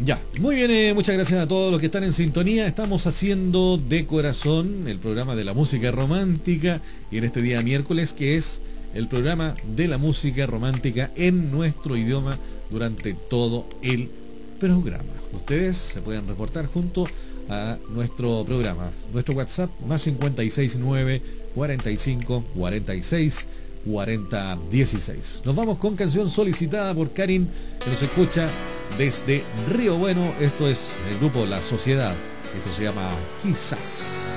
Ya, muy bien, muchas gracias a todos los que están en sintonía. Estamos haciendo de corazón el programa de la música romántica y en este día miércoles, que es el programa de la música romántica en nuestro idioma durante todo el programa. Ustedes se pueden reportar junto a nuestro programa, nuestro WhatsApp más 569 45 46 40 16. Nos vamos con canción solicitada por Karin, que nos escucha desde Río Bueno. Esto es el grupo La Sociedad. Esto se llama Quizás.